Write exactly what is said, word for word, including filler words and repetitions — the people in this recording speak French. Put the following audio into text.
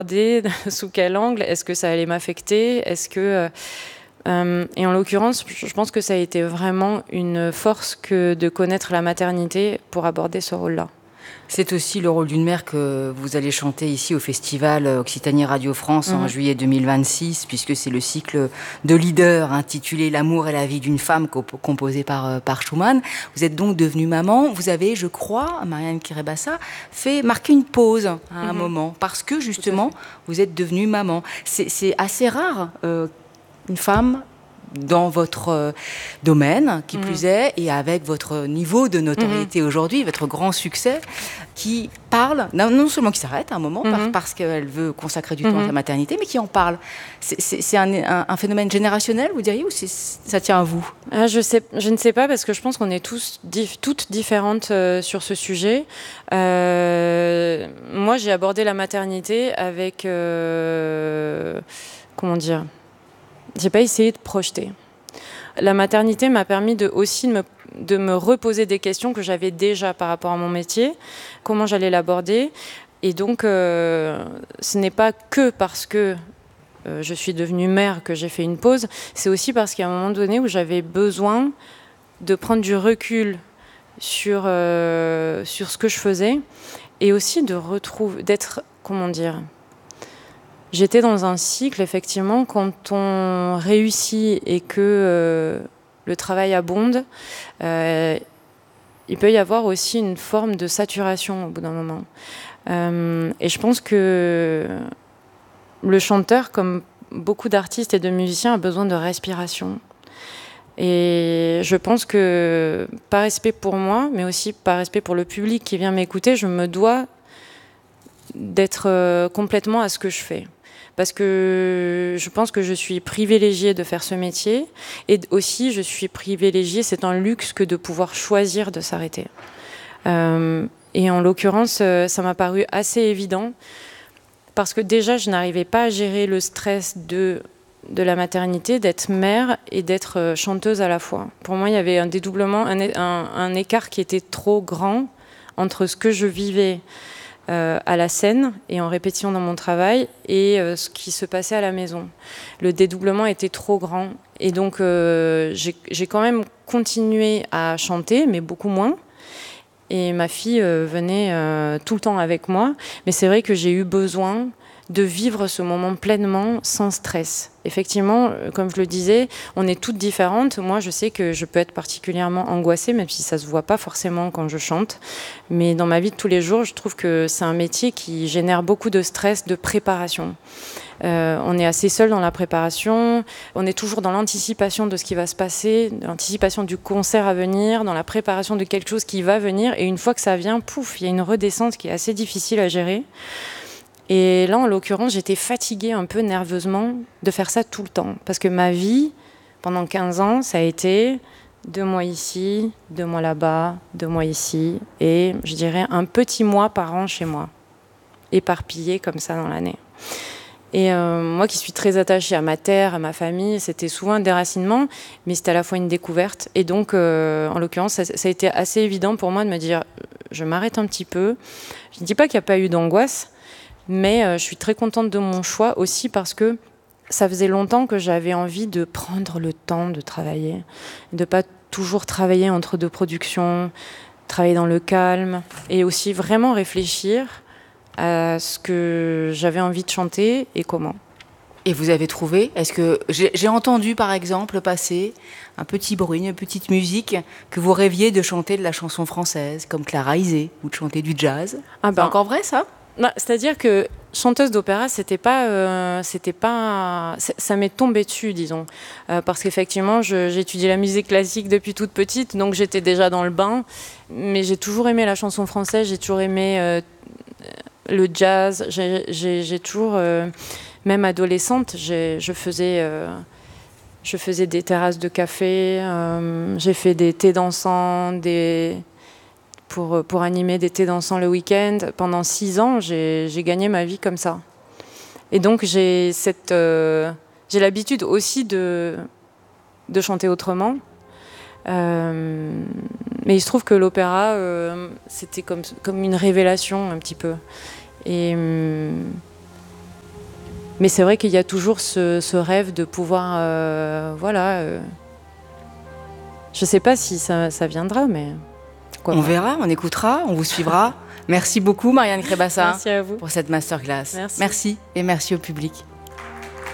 Sous quel angle? Est-ce que ça allait m'affecter? Est-ce que... Euh, et en l'occurrence, je pense que ça a été vraiment une force que de connaître la maternité pour aborder ce rôle-là. C'est aussi le rôle d'une mère que vous allez chanter ici au festival Occitanie Radio France mmh. en juillet deux mille vingt-six, puisque c'est le cycle de leader intitulé L'amour et la vie d'une femme, comp- composé par, par Schumann. Vous êtes donc devenue maman. Vous avez, je crois, Marianne Kiribassa, fait marquer une pause à un mmh. moment, parce que justement, vous êtes devenue maman. C'est, c'est assez rare, euh, une femme dans votre euh, domaine, qui mmh. plus est, et avec votre niveau de notoriété mmh. aujourd'hui, votre grand succès, qui parle, non, non seulement qui s'arrête à un moment, mmh. par, parce qu'elle veut consacrer du mmh. temps à sa maternité, mais qui en parle. C'est, c'est, c'est un, un, un phénomène générationnel, vous diriez, ou c'est, ça tient à vous? ah, je, sais, je ne sais pas, parce que je pense qu'on est tous, dif, toutes différentes euh, sur ce sujet. Euh, moi, j'ai abordé la maternité avec... Euh, comment dire J'ai pas essayé de projeter. La maternité m'a permis de, aussi de me, de me reposer des questions que j'avais déjà par rapport à mon métier, comment j'allais l'aborder. Et donc, euh, ce n'est pas que parce que euh, je suis devenue mère que j'ai fait une pause, c'est aussi parce qu'il y a un moment donné où j'avais besoin de prendre du recul sur, euh, sur ce que je faisais et aussi de retrouver, d'être, comment dire... J'étais dans un cycle, effectivement, quand on réussit et que euh, le travail abonde, euh, il peut y avoir aussi une forme de saturation au bout d'un moment. Euh, et je pense que le chanteur, comme beaucoup d'artistes et de musiciens, a besoin de respiration. Et je pense que, par respect pour moi, mais aussi par respect pour le public qui vient m'écouter, je me dois d'être euh, complètement à ce que je fais. Parce que je pense que je suis privilégiée de faire ce métier et aussi je suis privilégiée, c'est un luxe que de pouvoir choisir de s'arrêter. Euh, et en l'occurrence, ça m'a paru assez évident parce que déjà je n'arrivais pas à gérer le stress de, de la maternité, d'être mère et d'être chanteuse à la fois. Pour moi, il y avait un dédoublement, un, un, un écart qui était trop grand entre ce que je vivais Euh, à la scène et en répétition dans mon travail et euh, ce qui se passait à la maison. Le dédoublement était trop grand et donc euh, j'ai, j'ai quand même continué à chanter, mais beaucoup moins. Et ma fille euh, venait euh, tout le temps avec moi, mais c'est vrai que j'ai eu besoin de vivre ce moment pleinement, sans stress. Effectivement, comme je le disais, on est toutes différentes. Moi, je sais que je peux être particulièrement angoissée, même si ça ne se voit pas forcément quand je chante. Mais dans ma vie de tous les jours, je trouve que c'est un métier qui génère beaucoup de stress, de préparation. Euh, on est assez seul dans la préparation, on est toujours dans l'anticipation de ce qui va se passer, l'anticipation du concert à venir, dans la préparation de quelque chose qui va venir. Et une fois que ça vient, pouf, il y a une redescente qui est assez difficile à gérer. Et là, en l'occurrence, j'étais fatiguée un peu nerveusement de faire ça tout le temps. Parce que ma vie, pendant quinze ans, ça a été deux mois ici, deux mois là-bas, deux mois ici. Et je dirais un petit mois par an chez moi, éparpillé comme ça dans l'année. Et euh, moi qui suis très attachée à ma terre, à ma famille, c'était souvent un déracinement, mais c'était à la fois une découverte. Et donc, euh, en l'occurrence, ça, ça a été assez évident pour moi de me dire, je m'arrête un petit peu. Je ne dis pas qu'il n'y a pas eu d'angoisse, mais euh, je suis très contente de mon choix aussi parce que ça faisait longtemps que j'avais envie de prendre le temps de travailler, de ne pas toujours travailler entre deux productions, travailler dans le calme et aussi vraiment réfléchir à ce que j'avais envie de chanter et comment. Et vous avez trouvé? Est-ce que j'ai, j'ai entendu par exemple passer un petit bruit, une petite musique que vous rêviez de chanter de la chanson française, comme Clara Isé, ou de chanter du jazz? Ah ben, c'est encore vrai ça? Bah, c'est-à-dire que chanteuse d'opéra, c'était pas, euh, c'était pas, ça m'est tombé dessus, disons, euh, parce qu'effectivement, je, j'ai étudié la musique classique depuis toute petite, donc j'étais déjà dans le bain, mais j'ai toujours aimé la chanson française, j'ai toujours aimé euh, le jazz, j'ai, j'ai, j'ai toujours, euh, même adolescente, j'ai, je faisais, euh, je faisais des terrasses de café, euh, j'ai fait des thés dansants, des Pour, pour animer des thés dansants le week-end. Pendant six ans, j'ai, j'ai gagné ma vie comme ça. Et donc, j'ai, cette, euh, j'ai l'habitude aussi de, de chanter autrement. Euh, mais il se trouve que l'opéra, euh, c'était comme, comme une révélation un petit peu. Et, mais c'est vrai qu'il y a toujours ce, ce rêve de pouvoir, euh, voilà. Euh, je sais pas si ça, ça viendra, mais on pas. verra, on écoutera, on vous suivra. Merci beaucoup Marianne Crébassa merci à vous. pour cette masterclass. Merci. Merci et merci au public.